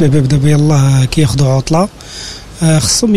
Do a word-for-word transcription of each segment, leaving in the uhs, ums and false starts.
الشباب دابا يلاه كياخذوا عطله، خصهم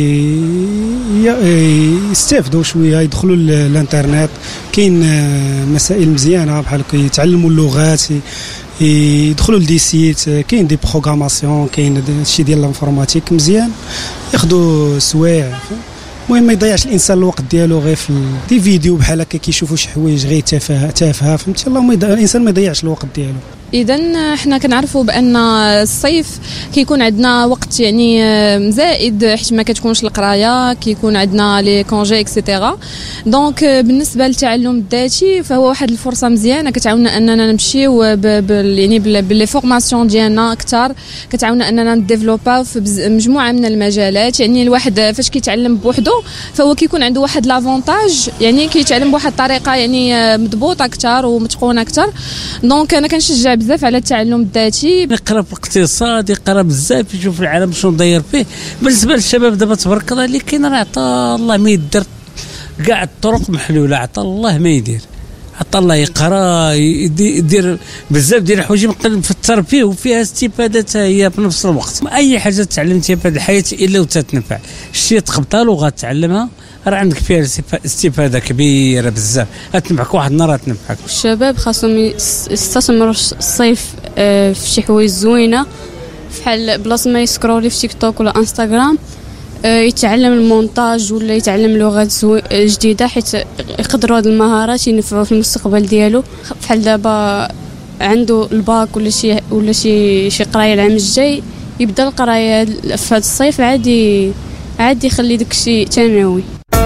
يستافدوا شويه، يدخلوا الانترنت، كاين مسائل مزيانه بحال كيتعلموا اللغات، يدخلوا لدي سيت، كاين دي بروغراماسيون، كاين شي ديال الانفورماتيك مزيان، ياخذوا سوايع. المهم ما يضيعش الانسان الوقت ديالو غير في دي فيديو بحال هكا كيشوفوا شي حوايج غير تافهه تافهه، فهمتي؟ اللهم الانسان ما يضيعش الوقت ديالو. اذا حنا كنعرفوا بان الصيف كيكون عندنا وقت يعني زائد، حيت ما كتكونش القرايه، كيكون عندنا لي كونجي اكسيتيرا. دونك بالنسبه للتعلم الذاتي فهو واحد الفرصه مزيانه كتعاوننا اننا نمشيو يعني باللي فورماسيون ديالنا اكثر، كتعاوننا اننا نديفلوباو في مجموعه من المجالات. يعني الواحد فاش كيتعلم بوحده فهو كيكون عنده واحد لافونتاج، يعني كيتعلم بواحد الطريقه يعني مضبوطه اكثر ومتقونه اكثر. دونك انا كنشجع بزاف على التعلم الذاتي، يقرا في الاقتصاد، يقرا بزاف، يشوف العالم شنو داير فيه. بالنسبه للشباب دابا تبارك الله اللي كاين راه عطا الله ما يدير، كاع الطرق محلوله، عطا الله ما يدير، عطا الله يقرا، يدير بزاف ديال الحوايج مقلب في الترفيه وفيها استفاده هي في نفس الوقت. اي حاجه تعلمتيها في هذه الحياه الا وتتنفع، شتي تقبطها لغه تعلمها راه عندك فيها استفاده كبيره بزاف، غتنفعك واحد النهار تنفعك. الشباب خاصهم يستثمروا الصيف في شي حوايج زوينه، بحال بلاصه ما يسكرولي في تيك توك ولا انستغرام، يتعلم المونتاج ولا يتعلم لغات جديده، حيت يقدروا هذه المهارات ينفعوا في المستقبل ديالو. بحال دابا عنده الباك ولا شي ولا شي شي قرايه العام الجاي، يبدا القرايه في هذا الصيف، عادي عادي يخلي داكشي ثانوي.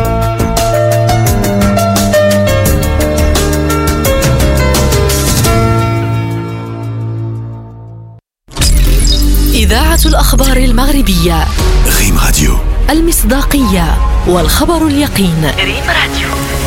إذاعة الأخبار المغربية، ريم راديو، المصداقية والخبر اليقين. ريم راديو.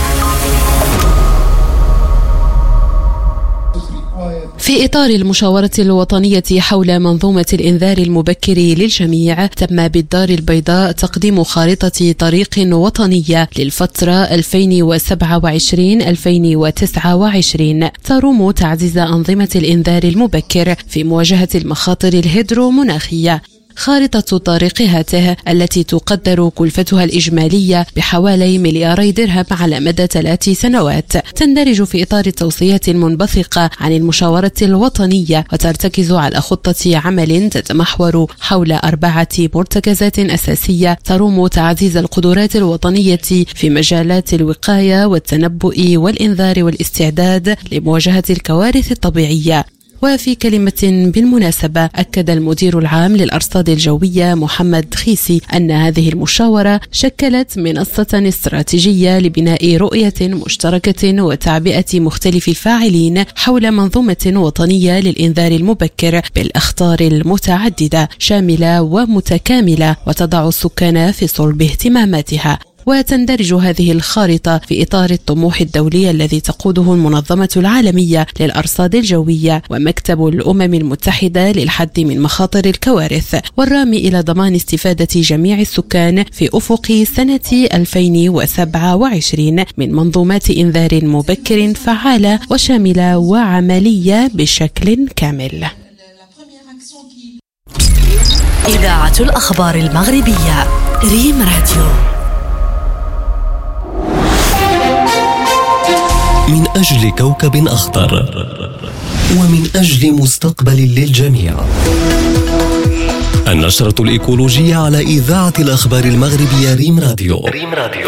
في إطار المشاورة الوطنية حول منظومة الإنذار المبكر للجميع، تم بالدار البيضاء تقديم خارطة طريق وطنية للفترة ألفين وسبعة وعشرين ألفين وتسعة وعشرين تروم تعزيز أنظمة الإنذار المبكر في مواجهة المخاطر الهيدرومناخية. خارطة طريق هاته التي تقدر كلفتها الإجمالية بحوالي ملياري درهم على مدى ثلاث سنوات، تندرج في إطار التوصيات المنبثقة عن المشاورة الوطنية، وترتكز على خطة عمل تتمحور حول أربعة مرتكزات أساسية تروم تعزيز القدرات الوطنية في مجالات الوقاية والتنبؤ والإنذار والاستعداد لمواجهة الكوارث الطبيعية. وفي كلمة بالمناسبة، أكد المدير العام للأرصاد الجوية محمد خيسي أن هذه المشاورة شكلت منصة استراتيجية لبناء رؤية مشتركة وتعبئة مختلف الفاعلين حول منظومة وطنية للإنذار المبكر بالأخطار المتعددة، شاملة ومتكاملة، وتضع السكان في صلب اهتماماتها. وتندرج هذه الخارطة في إطار الطموح الدولي الذي تقوده المنظمة العالمية للأرصاد الجوية ومكتب الأمم المتحدة للحد من مخاطر الكوارث، والرامي إلى ضمان استفادة جميع السكان في أفق سنة ألفين وسبعة وعشرين من منظومات إنذار مبكر فعالة وشاملة وعملية بشكل كامل. إذاعة الأخبار المغربية، ريم راديو. من أجل كوكب أخضر ومن أجل مستقبل للجميع. النشرة الإيكولوجية على إذاعة الأخبار المغربية، ريم راديو. ريم راديو.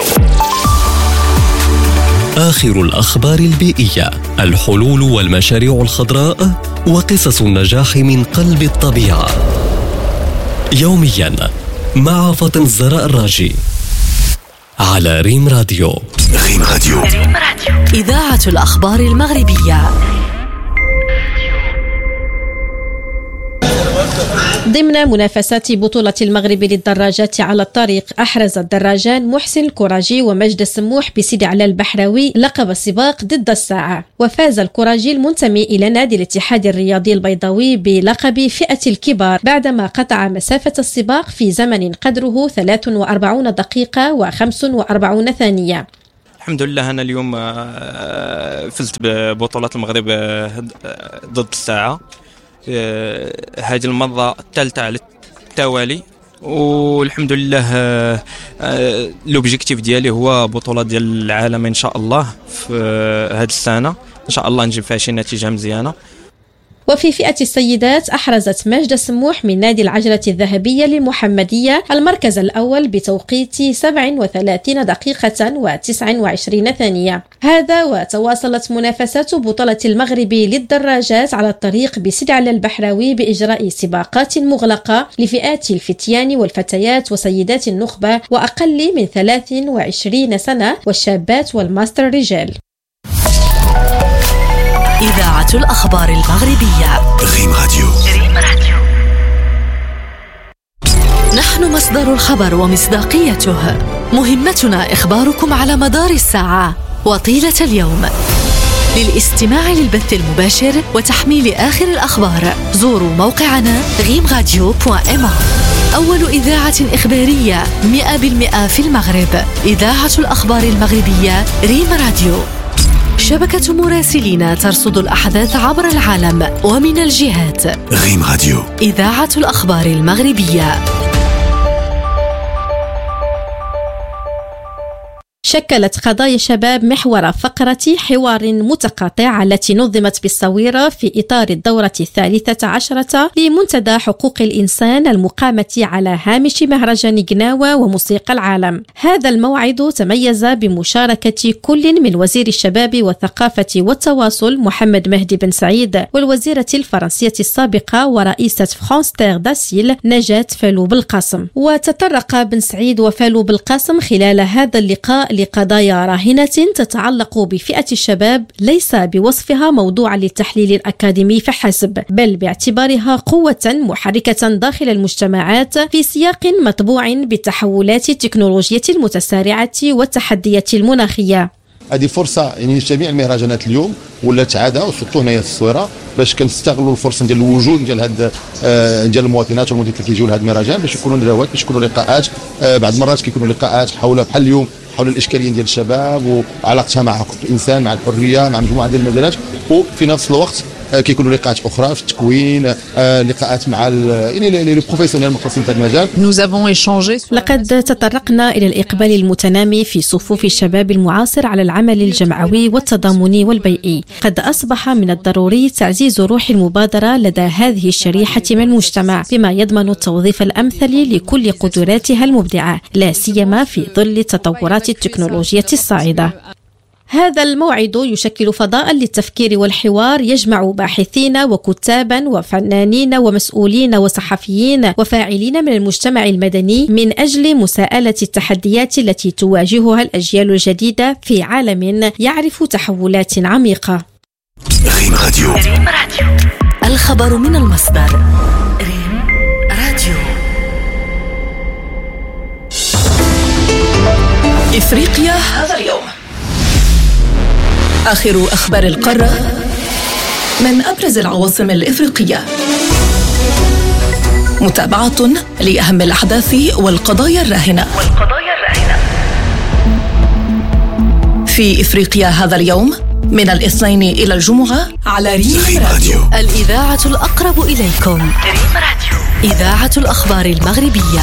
آخر الأخبار البيئية، الحلول والمشاريع الخضراء وقصص النجاح من قلب الطبيعة. يوميا مع فاطن الزراء الراجي على ريم راديو. ريم راديو. ريم راديو. إذاعة الأخبار المغربية. ضمن منافسات بطولة المغرب للدراجات على الطريق، أحرز الدراجان محسن الكراجي ومجد السموح بسيدي علاء البحراوي لقب السباق ضد الساعة، وفاز الكراجي المنتمي إلى نادي الاتحاد الرياضي البيضاوي بلقب فئة الكبار بعدما قطع مسافة السباق في زمن قدره ثلاث وأربعين دقيقة وخمس وأربعين ثانية. الحمد لله أنا اليوم فزت ببطولة المغرب ضد الساعة. هذه المرة الثالثة على التوالي، والحمد لله لوبجيكتيف ديالي هو بطولة ديال العالم إن شاء الله في هذه السنة، إن شاء الله نجيب فيها شي نتيجة مزيانة. وفي فئة السيدات أحرزت ماجدة سموح من نادي العجلة الذهبية للمحمدية المركز الأول بتوقيت سبع وثلاثين دقيقة وتسع وعشرين ثانية. هذا وتواصلت منافسات بطولة المغرب للدراجات على الطريق بسيدي علي البحراوي بإجراء سباقات مغلقة لفئات الفتيان والفتيات وسيدات النخبة وأقل من ثلاث وعشرين سنة والشابات والماستر رجال. إذاعة الأخبار المغربية ريم راديو. ريم راديو. نحن مصدر الخبر ومصداقيته، مهمتنا إخباركم على مدار الساعة وطيلة اليوم. للاستماع للبث المباشر وتحميل آخر الأخبار زوروا موقعنا ريم راديو دوت إم. أول إذاعة إخبارية مئة بالمئة في المغرب، إذاعة الأخبار المغربية ريم راديو. شبكة مراسلين ترصد الأحداث عبر العالم ومن الجهات. ريم راديو، إذاعة الأخبار المغربية. شكلت قضايا الشباب محور فقرة حوار متقاطع التي نظمت بالصويرة في إطار الدورة الثالثة عشرة لمنتدى حقوق الإنسان المقامة على هامش مهرجان جناوة وموسيقى العالم. هذا الموعد تميز بمشاركة كل من وزير الشباب والثقافة والتواصل محمد مهدي بن سعيد والوزيرة الفرنسية السابقة ورئيسة فرانس تير داسيل نجاة فالو بالقاسم. وتطرق بن سعيد وفالو بالقاسم خلال هذا اللقاء لقضايا راهنة تتعلق بفئة الشباب ليس بوصفها موضوعا للتحليل الأكاديمي فحسب، بل باعتبارها قوة محركة داخل المجتمعات في سياق مطبوع بالتحولات التكنولوجية المتسارعة والتحديات المناخية. هذه فرصة يعني جميع المهرجانات اليوم ولات عادة وسطو هنايا في الصويرة باش كنستغلوا الفرصة ديال الوجود ديال هاد ديال المواطنات والمواطنات اللي كيجيو لهاد المهرجان باش يكونوا ندوات، باش يكونوا لقاءات. بعض المرات كيكونوا لقاءات حول بحال اليوم حول الاشكاليه ديال الشباب وعلاقتها مع حقوق الانسان، مع الحريه، مع مجموعه ديال المجالات، وفي نفس الوقت كيكونوا لقاءات اخرى في التكوين، لقاءات مع يعني لي بروفيسيونيل المختصين في هذا المجال. لقد تطرقنا الى الاقبال المتنامي في صفوف الشباب المعاصر على العمل الجمعوي والتضامني والبيئي. قد اصبح من الضروري تعزيز روح المبادره لدى هذه الشريحه من المجتمع بما يضمن التوظيف الامثل لكل قدراتها المبدعه، لا سيما في ظل التطورات التكنولوجيه الصاعده. هذا الموعد يشكل فضاء للتفكير والحوار يجمع باحثين وكتابا وفنانين ومسؤولين وصحفيين وفاعلين من المجتمع المدني من أجل مساءلة التحديات التي تواجهها الأجيال الجديدة في عالم يعرف تحولات عميقة. ريم راديو. ريم راديو. الخبر من المصدر. ريم راديو. إفريقيا هذا اليوم. آخر أخبار القارة من أبرز العواصم الإفريقية. متابعة لأهم الأحداث والقضايا الراهنة. والقضايا الراهنة في إفريقيا هذا اليوم من الاثنين إلى الجمعة على ريم راديو، الإذاعة الأقرب إليكم. ريم راديو، إذاعة الأخبار المغربية.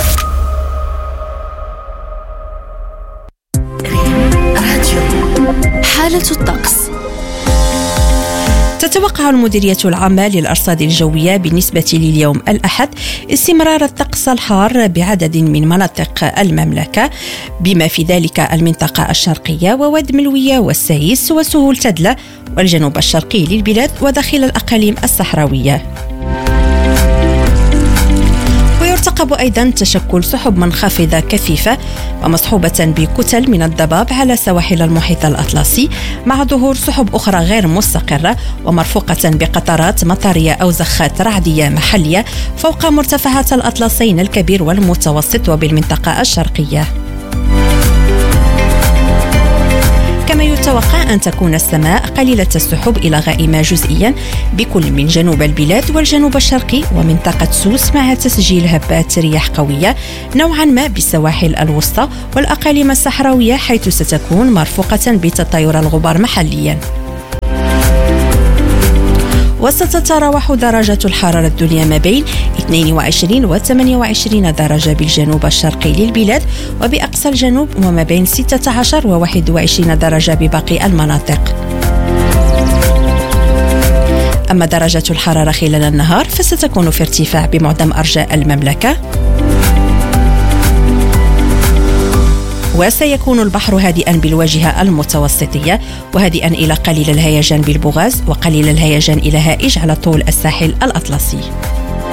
حالة الطقس. تتوقع المديرية العامة للأرصاد الجوية بالنسبة لليوم الأحد استمرار الطقس الحار بعدد من مناطق المملكة بما في ذلك المنطقة الشرقية وواد ملوية والسايس وسهول تدلة والجنوب الشرقي للبلاد وداخل الأقاليم الصحراوية. يرتقب أيضا تشكل سحب منخفضة كثيفة ومصحوبة بكتل من الضباب على سواحل المحيط الأطلسي مع ظهور سحب أخرى غير مستقرة ومرفوقة بقطرات مطرية أو زخات رعدية محلية فوق مرتفعات الأطلسين الكبير والمتوسط وبالمنطقة الشرقية. كما يتوقع أن تكون السماء قليلة السحب إلى غائمة جزئيا بكل من جنوب البلاد والجنوب الشرقي ومنطقة سوس مع تسجيل هبات رياح قوية نوعا ما بالسواحل الوسطى والأقاليم الصحراوية حيث ستكون مرفوقة بتطاير الغبار محليا. وستتراوح درجات الحرارة الدنيا ما بين اثنين وعشرين و ثمانية وعشرين درجة بالجنوب الشرقي للبلاد وبأقصى الجنوب، وما بين ستة عشر و واحد وعشرين درجة بباقي المناطق. أما درجات الحرارة خلال النهار فستكون في ارتفاع بمعظم أرجاء المملكة، وسيكون البحر هادئا بالواجهة المتوسطية وهادئا إلى قليل الهيجان بالبوغاز وقليل الهيجان إلى هائج على طول الساحل الأطلسي.